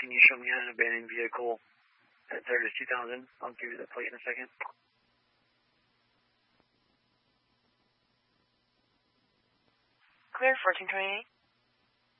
can you show me an abandoned vehicle at 30 2000? I'll give you the plate in a second. Clear 1428.